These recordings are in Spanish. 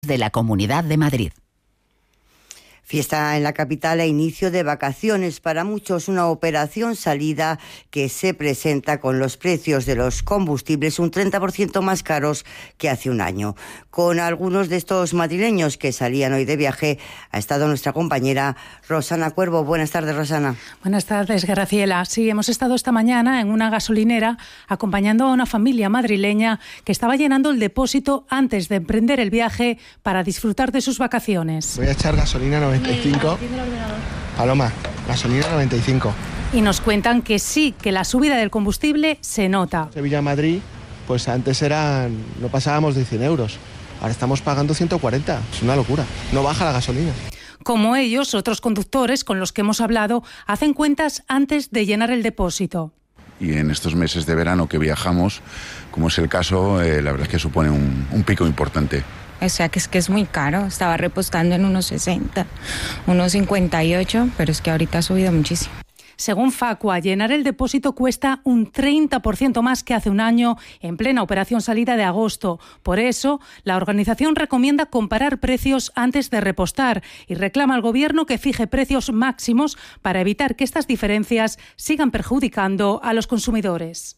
de la Comunidad de Madrid. Fiesta en la capital e inicio de vacaciones. Para muchos una operación salida que se presenta con los precios de los combustibles un 30% más caros que hace un año. Con algunos de estos madrileños que salían hoy de viaje ha estado nuestra compañera Rosana Cuervo. Buenas tardes, Rosana. Buenas tardes, Graciela. Sí, hemos estado esta mañana en una gasolinera acompañando a una familia madrileña que estaba llenando el depósito antes de emprender el viaje para disfrutar de sus vacaciones. Voy a echar gasolina 95. Paloma, gasolina 95. Y nos cuentan que sí, que la subida del combustible se nota. Sevilla-Madrid, pues antes no pasábamos de 100 euros. Ahora estamos pagando 140. Es una locura. No baja la gasolina. Como ellos, otros conductores con los que hemos hablado hacen cuentas antes de llenar el depósito. Y en estos meses de verano que viajamos, como es el caso, la verdad es que supone un pico importante. O sea, que es muy caro. Estaba repostando en unos 60, unos 58, pero es que ahorita ha subido muchísimo. Según Facua, llenar el depósito cuesta un 30% más que hace un año en plena operación salida de agosto. Por eso, la organización recomienda comparar precios antes de repostar y reclama al Gobierno que fije precios máximos para evitar que estas diferencias sigan perjudicando a los consumidores.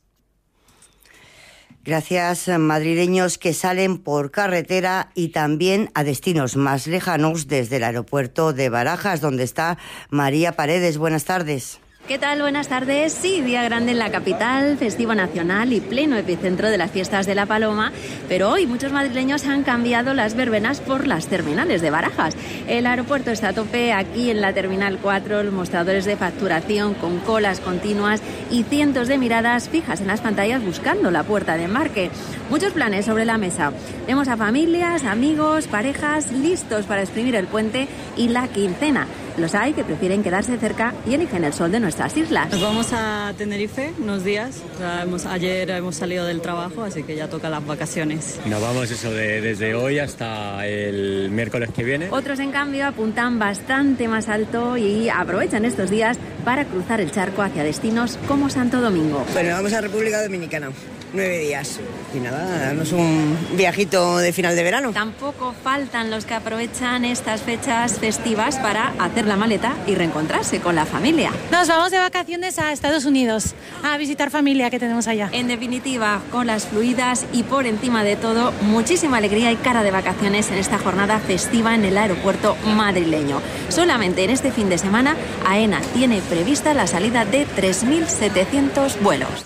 Gracias, madrileños que salen por carretera y también a destinos más lejanos desde el aeropuerto de Barajas, donde está María Paredes. Buenas tardes. ¿Qué tal? Buenas tardes. Sí, día grande en la capital, festivo nacional y pleno epicentro de las fiestas de la Paloma, pero hoy muchos madrileños han cambiado las verbenas por las terminales de Barajas. El aeropuerto está a tope. Aquí en la Terminal 4, los mostradores de facturación con colas continuas y cientos de miradas fijas en las pantallas buscando la puerta de embarque. Muchos planes sobre la mesa. Vemos a familias, amigos, parejas listos para exprimir el puente y la quincena. Los hay que prefieren quedarse cerca y eligen el sol de nuestras islas. Nos vamos a Tenerife unos días. Ayer hemos salido del trabajo, así que ya toca las vacaciones. Nos vamos desde hoy hasta el miércoles que viene. Otros, en cambio, apuntan bastante más alto y aprovechan estos días para cruzar el charco hacia destinos como Santo Domingo. Bueno, vamos a República Dominicana. 9 días. Y nada, darnos un viajito de final de verano. Tampoco faltan los que aprovechan estas fechas festivas para hacer la maleta y reencontrarse con la familia. Nos vamos de vacaciones a Estados Unidos, a visitar familia que tenemos allá. En definitiva, colas fluidas y por encima de todo, muchísima alegría y cara de vacaciones en esta jornada festiva en el aeropuerto madrileño. Solamente en este fin de semana, AENA tiene prevista la salida de 3.700 vuelos.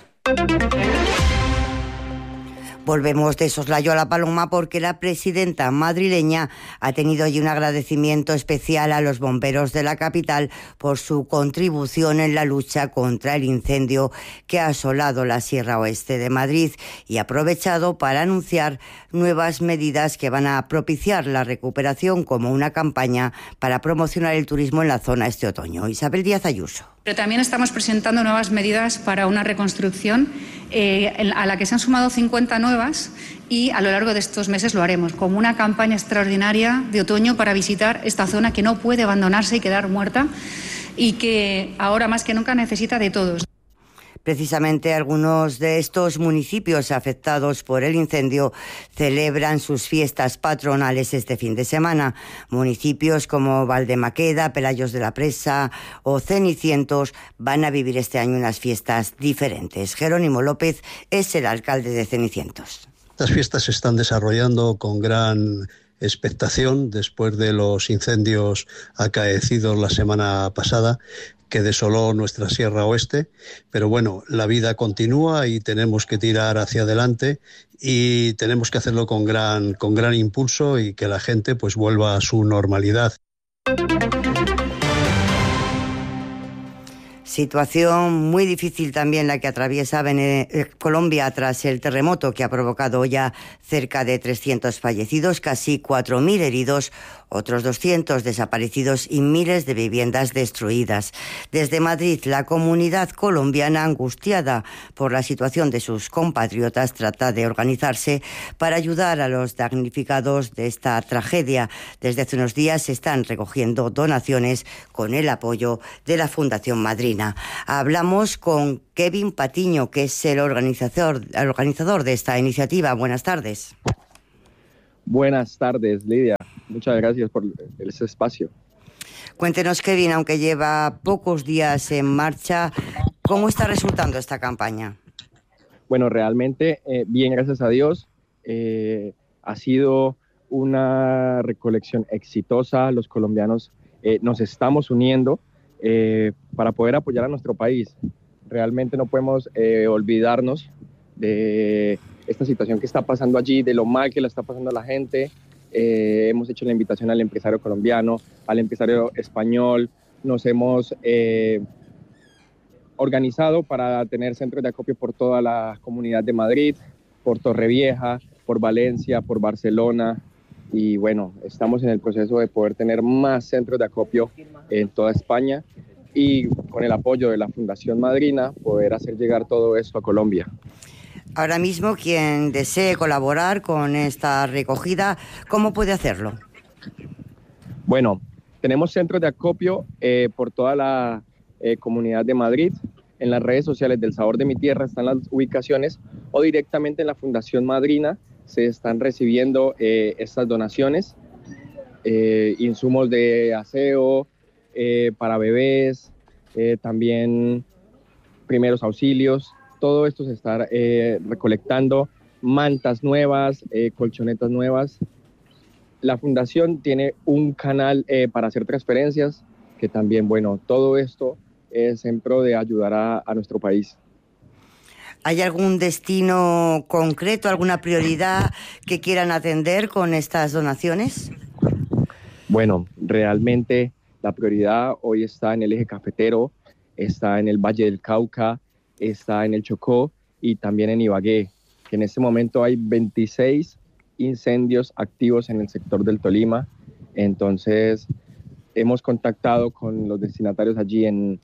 Volvemos de soslayo a la Paloma porque la presidenta madrileña ha tenido hoy un agradecimiento especial a los bomberos de la capital por su contribución en la lucha contra el incendio que ha asolado la Sierra Oeste de Madrid y ha aprovechado para anunciar nuevas medidas que van a propiciar la recuperación, como una campaña para promocionar el turismo en la zona este otoño. Isabel Díaz Ayuso. Pero también estamos presentando nuevas medidas para una reconstrucción a la que se han sumado 50 nuevas y a lo largo de estos meses lo haremos como una campaña extraordinaria de otoño para visitar esta zona que no puede abandonarse y quedar muerta y que ahora más que nunca necesita de todos. Precisamente algunos de estos municipios afectados por el incendio celebran sus fiestas patronales este fin de semana. Municipios como Valdemaqueda, Pelayos de la Presa o Cenicientos van a vivir este año unas fiestas diferentes. Jerónimo López es el alcalde de Cenicientos. Estas fiestas se están desarrollando con gran expectación después de los incendios acaecidos la semana pasada, que desoló nuestra Sierra Oeste, pero bueno, la vida continúa y tenemos que tirar hacia adelante y tenemos que hacerlo con gran impulso y que la gente pues vuelva a su normalidad. Situación muy difícil también la que atraviesa Colombia tras el terremoto que ha provocado ya cerca de 300 fallecidos, casi 4.000 heridos, otros 200 desaparecidos y miles de viviendas destruidas. Desde Madrid, la comunidad colombiana, angustiada por la situación de sus compatriotas, trata de organizarse para ayudar a los damnificados de esta tragedia. Desde hace unos días se están recogiendo donaciones con el apoyo de la Fundación Madrina. Hablamos con Kevin Patiño, que es el organizador de esta iniciativa. Buenas tardes. Buenas tardes, Lidia. Muchas gracias por ese espacio. Cuéntenos, Kevin, aunque lleva pocos días en marcha, ¿cómo está resultando esta campaña? Bueno, realmente bien, gracias a Dios. Ha sido una recolección exitosa. Los colombianos nos estamos uniendo para poder apoyar a nuestro país. Realmente no podemos olvidarnos de esta situación que está pasando allí, de lo mal que la está pasando a la gente. Hemos hecho la invitación al empresario colombiano, al empresario español. Nos hemos organizado para tener centros de acopio por toda la Comunidad de Madrid, por Torrevieja, por Valencia, por Barcelona. Y bueno, estamos en el proceso de poder tener más centros de acopio en toda España y con el apoyo de la Fundación Madrina poder hacer llegar todo esto a Colombia. Ahora mismo, quien desee colaborar con esta recogida, ¿cómo puede hacerlo? Bueno, tenemos centros de acopio por toda la Comunidad de Madrid. En las redes sociales del Sabor de mi Tierra están las ubicaciones, o directamente en la Fundación Madrina se están recibiendo estas donaciones, insumos de aseo para bebés, también primeros auxilios. Todo esto se está recolectando, mantas nuevas, colchonetas nuevas. La fundación tiene un canal para hacer transferencias, que también, bueno, todo esto es en pro de ayudar a nuestro país. ¿Hay algún destino concreto, alguna prioridad que quieran atender con estas donaciones? Bueno, realmente la prioridad hoy está en el eje cafetero, está en el Valle del Cauca, está en el Chocó y también en Ibagué, que en este momento hay 26 incendios activos en el sector del Tolima. Entonces, hemos contactado con los destinatarios allí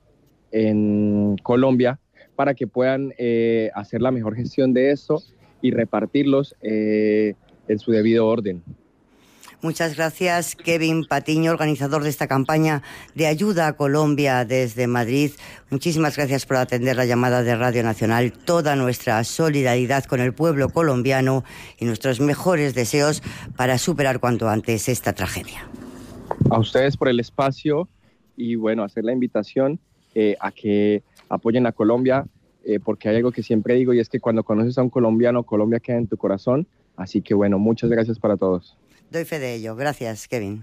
en Colombia para que puedan hacer la mejor gestión de esto y repartirlos en su debido orden. Muchas gracias, Kevin Patiño, organizador de esta campaña de ayuda a Colombia desde Madrid. Muchísimas gracias por atender la llamada de Radio Nacional. Toda nuestra solidaridad con el pueblo colombiano y nuestros mejores deseos para superar cuanto antes esta tragedia. A ustedes por el espacio y, bueno, hacer la invitación a que apoyen a Colombia, porque hay algo que siempre digo y es que cuando conoces a un colombiano, Colombia queda en tu corazón. Así que, bueno, muchas gracias para todos. Doy fe de ello. Gracias, Kevin.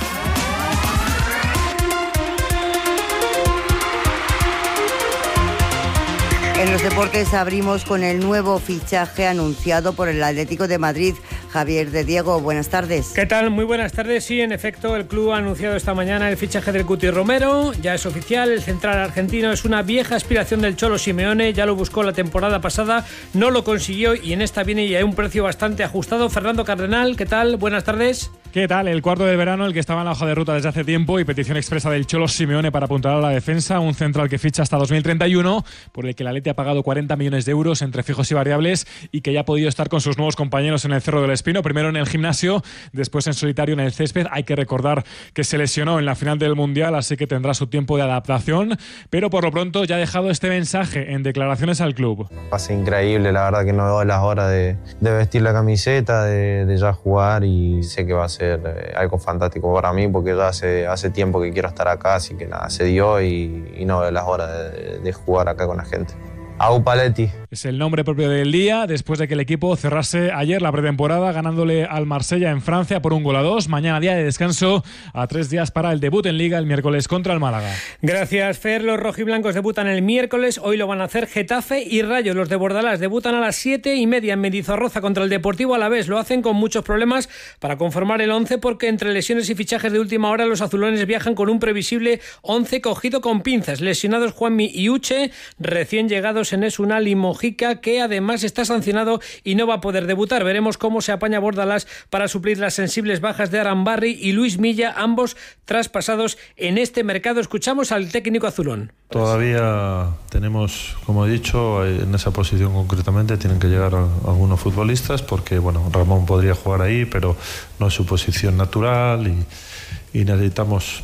En los deportes abrimos con el nuevo fichaje anunciado por el Atlético de Madrid. Javier de Diego, buenas tardes. ¿Qué tal? Muy buenas tardes. Sí, en efecto, el club ha anunciado esta mañana el fichaje del Cuti Romero. Ya es oficial, el central argentino es una vieja aspiración del Cholo Simeone. Ya lo buscó la temporada pasada, no lo consiguió y en esta viene ya a un precio bastante ajustado. Fernando Cardenal, ¿qué tal? Buenas tardes. ¿Qué tal? El cuarto del verano, el que estaba en la hoja de ruta desde hace tiempo y petición expresa del Cholo Simeone para apuntar a la defensa, un central que ficha hasta 2031, por el que el Atleti ha pagado 40 millones de euros entre fijos y variables y que ya ha podido estar con sus nuevos compañeros en el Cerro del Espino, primero en el gimnasio, después en solitario en el césped. Hay que recordar que se lesionó en la final del Mundial, así que tendrá su tiempo de adaptación, pero por lo pronto ya ha dejado este mensaje en declaraciones al club. Pasa increíble, la verdad que no veo las horas de vestir la camiseta, de ya jugar, y sé que va a ser algo fantástico para mí porque ya hace tiempo que quiero estar acá, así que nada, se dio y no veo las horas de jugar acá con la gente. Aupaletti. Es el nombre propio del día, después de que el equipo cerrase ayer la pretemporada ganándole al Marsella en Francia por 1-2. Mañana día de descanso, a 3 días para el debut en Liga el miércoles contra el Málaga. Gracias, Fer. Los rojiblancos debutan el miércoles, hoy lo van a hacer Getafe y Rayo. Los de Bordalás debutan a las 7:30 en Mendizorroza contra el Deportivo Alavés. Lo hacen con muchos problemas para conformar el 11 porque entre lesiones y fichajes de última hora los azulones viajan con un previsible 11 cogido con pinzas. Lesionados Juanmi y Uche, recién llegados en Esunal y Mojica, que además está sancionado y no va a poder debutar. Veremos cómo se apaña Bordalás para suplir las sensibles bajas de Arambarri y Luis Milla, ambos traspasados en este mercado. Escuchamos al técnico azulón. Todavía tenemos, como he dicho, en esa posición concretamente tienen que llegar algunos futbolistas porque, bueno, Ramón podría jugar ahí, pero no es su posición natural y necesitamos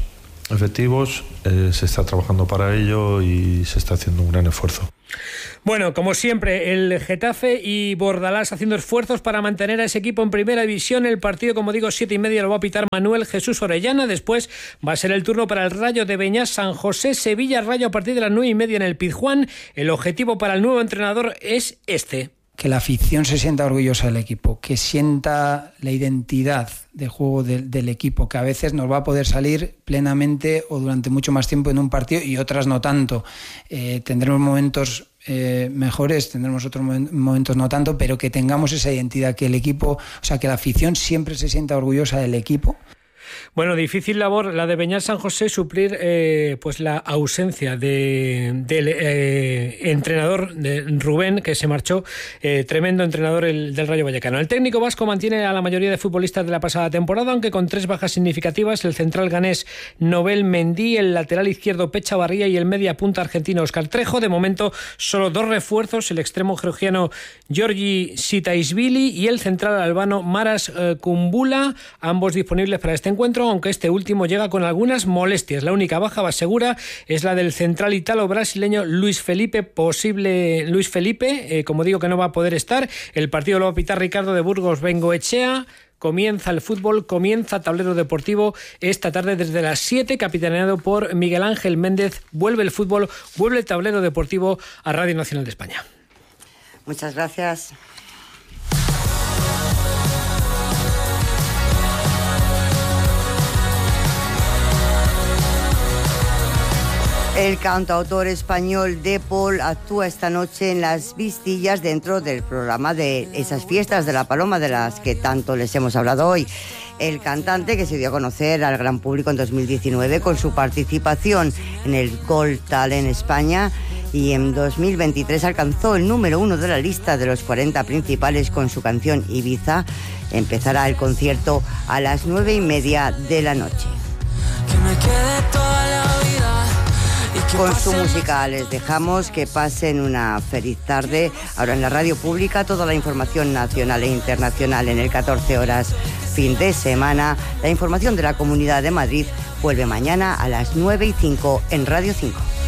efectivos, se está trabajando para ello y se está haciendo un gran esfuerzo. Bueno, como siempre, el Getafe y Bordalás haciendo esfuerzos para mantener a ese equipo en primera división. El partido, como digo, 7:30 lo va a pitar Manuel Jesús Orellana. Después va a ser el turno para el Rayo de Beñat San José, Sevilla Rayo a partir de las 9:30 en el Pizjuán. El objetivo para el nuevo entrenador es este. Que la afición se sienta orgullosa del equipo, que sienta la identidad de juego del equipo, que a veces nos va a poder salir plenamente o durante mucho más tiempo en un partido y otras no tanto. Tendremos momentos mejores, tendremos otros momentos no tanto, pero que tengamos esa identidad, que el equipo, o sea, que la afición siempre se sienta orgullosa del equipo. Bueno, difícil labor la de Beñat San José, suplir pues la ausencia del entrenador de Rubén, que se marchó, tremendo entrenador del Rayo Vallecano. El técnico vasco mantiene a la mayoría de futbolistas de la pasada temporada, aunque con 3 bajas significativas: el central ganés Nobel Mendy, el lateral izquierdo Pecha Barría y el media punta argentino Óscar Trejo. De momento solo 2 refuerzos: el extremo georgiano Giorgi Sitaishvili y el central albano Maras Kumbula, ambos disponibles para este encuentro, aunque este último llega con algunas molestias. La única baja más segura es la del central italo-brasileño Luis Felipe, como digo, que no va a poder estar. El partido lo va a pitar Ricardo de Burgos Bengoechea. Comienza el fútbol, comienza Tablero Deportivo esta tarde desde las 7, capitaneado por Miguel Ángel Méndez. Vuelve el fútbol, vuelve el Tablero Deportivo a Radio Nacional de España. Muchas gracias. El cantautor español Dépol actúa esta noche en Las Vistillas dentro del programa de esas fiestas de la Paloma de las que tanto les hemos hablado hoy. El cantante, que se dio a conocer al gran público en 2019 con su participación en el Got Talent España, y en 2023 alcanzó el número 1 de la lista de los 40 principales con su canción Ibiza. Empezará el concierto a las 9:30 de la noche. Que me quede toda la vida. Con su música les dejamos, que pasen una feliz tarde. Ahora en la radio pública toda la información nacional e internacional en el 14 horas fin de semana. La información de la Comunidad de Madrid vuelve mañana a las 9:05 en Radio 5.